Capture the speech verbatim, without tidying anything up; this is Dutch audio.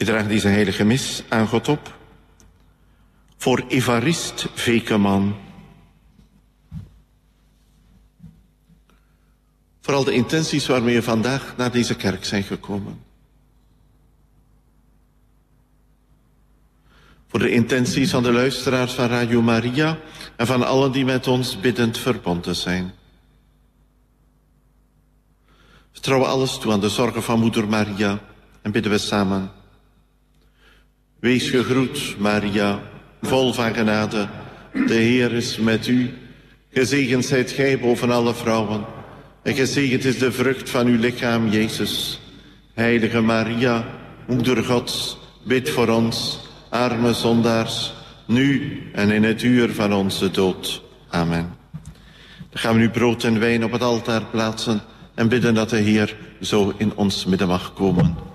We dragen deze heilige mis aan God op. Voor Evarist Vekeman. Voor al de intenties waarmee we vandaag naar deze kerk zijn gekomen. Voor de intenties van de luisteraars van Radio Maria en van allen die met ons biddend verbonden zijn. We trouwen alles toe aan de zorgen van moeder Maria en bidden we samen. Wees gegroet, Maria, vol van genade. De Heer is met u. Gezegend zijt gij boven alle vrouwen. En gezegend is de vrucht van uw lichaam, Jezus. Heilige Maria, moeder Gods, bid voor ons, arme zondaars, nu en in het uur van onze dood. Amen. Dan gaan we nu brood en wijn op het altaar plaatsen en bidden dat de Heer zo in ons midden mag komen.